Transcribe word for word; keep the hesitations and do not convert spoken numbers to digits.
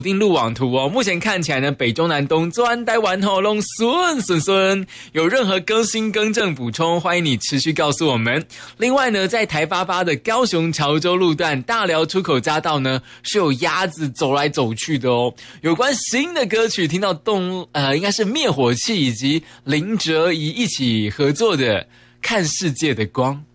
定路网图哦，目前看起来呢，北中南东专台湾吼拢顺顺顺，有任何更新更正补充，欢迎你持续告诉我们。另外呢，在台八八的高雄潮州路段大寮出口匝道呢，是有鸭子走来走去的哦。有关新的歌曲，听到动呃，应该是灭火器以及林哲仪一起合作的《看世界的光》。